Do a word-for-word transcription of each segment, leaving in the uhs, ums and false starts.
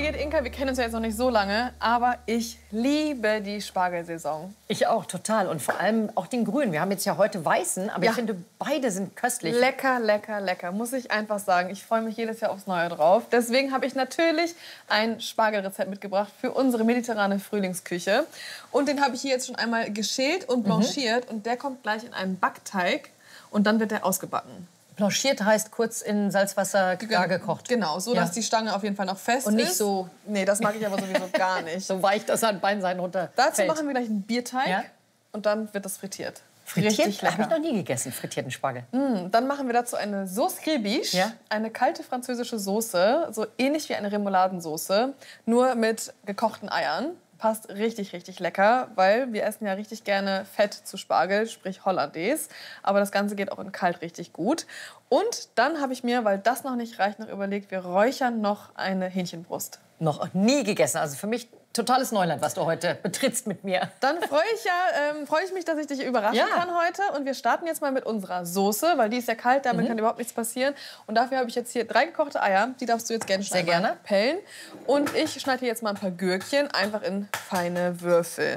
Birgit, Inka, wir kennen uns ja jetzt noch nicht so lange, aber ich liebe die Spargelsaison. Ich auch, total. Und vor allem auch den grünen. Wir haben jetzt ja heute weißen, aber Ja. ich finde, beide sind köstlich. Lecker, lecker, lecker, muss ich einfach sagen. Ich freue mich jedes Jahr aufs Neue drauf. Deswegen habe ich natürlich ein Spargelrezept mitgebracht für unsere mediterrane Frühlingsküche. Und den habe ich hier jetzt schon einmal geschält und blanchiert. Mhm. Und der kommt gleich in einen Backteig und dann wird der ausgebacken. Blanchiert heißt kurz in Salzwasser gar gekocht. Genau, so Ja. dass die Stange auf jeden Fall noch fest Und nicht ist. so- Nee, das mag ich aber sowieso gar nicht. So weich, dass an beiden Seiten runter Dazu fällt. machen wir gleich einen Bierteig Ja. und dann wird das frittiert. Frittiert? Richtig Habe ich lecker. noch nie gegessen, frittierten Spargel. Dann machen wir dazu eine Sauce Gribiche, Ja. eine kalte französische Soße, so ähnlich wie eine Remouladensoße, nur mit gekochten Eiern. Passt richtig, richtig lecker, weil wir essen ja richtig gerne Fett zu Spargel, sprich Hollandaise. Aber das Ganze geht auch in kalt richtig gut. Und dann habe ich mir, weil das noch nicht reicht, noch überlegt, wir räuchern noch eine Hähnchenbrust. Noch nie gegessen. Also für mich totales Neuland, was du heute betrittst mit mir. Dann freue ich, ja, ähm, freue ich mich, dass ich dich überraschen Ja. kann heute. Und wir starten jetzt mal mit unserer Soße, weil die ist ja kalt, damit kann überhaupt nichts passieren. Und dafür habe ich jetzt hier drei gekochte Eier. Die darfst du jetzt gerne Sehr einmal gerne. pellen. Und ich schneide hier jetzt mal ein paar Gürkchen einfach in feine Würfel.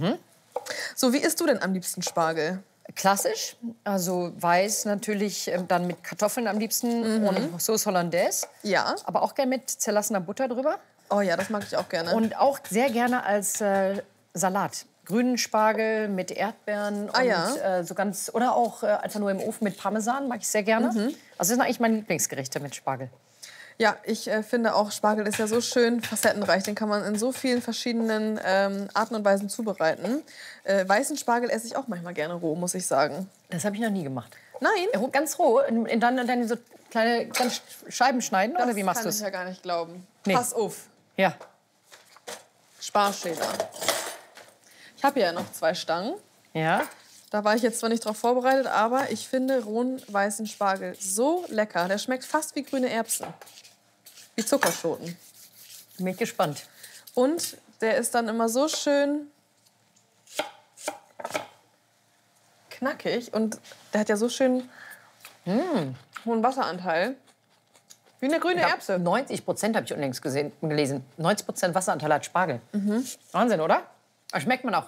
So, wie isst du denn am liebsten Spargel? Klassisch, also weiß natürlich, ähm, dann mit Kartoffeln am liebsten, ohne Sauce Hollandaise. Ja. Aber auch gerne mit zerlassener Butter drüber. Oh ja, das mag ich auch gerne. Und auch sehr gerne als äh, Salat. Grünen Spargel mit Erdbeeren Ah, und ja. äh, so ganz oder auch äh, einfach nur im Ofen mit Parmesan mag ich sehr gerne. Also das sind eigentlich meine Lieblingsgerichte mit Spargel. Ja, ich äh, finde auch, Spargel ist ja so schön facettenreich. Den kann man in so vielen verschiedenen ähm, Arten und Weisen zubereiten. Äh, weißen Spargel esse ich auch manchmal gerne roh, muss ich sagen. Das habe ich noch nie gemacht. Nein, Roh- Ganz roh, in, in dann, dann so kleine ganz Scheiben schneiden oder wie machst kann du ich es? ja gar nicht glauben. Nee. Pass auf, Ja. Sparschäler. Ich habe hier ja noch zwei Stangen. Ja. Da war ich jetzt zwar nicht drauf vorbereitet, aber ich finde rohen weißen Spargel so lecker. Der schmeckt fast wie grüne Erbsen. Wie Zuckerschoten. Bin ich gespannt. Und der ist dann immer so schön knackig. Und der hat ja so schön hohen Wasseranteil. Wie eine grüne Ja, Erbse. neunzig Prozent habe ich unlängst gesehen, gelesen. neunzig Prozent Wasseranteil hat Spargel. Wahnsinn, oder? Aber schmeckt man auch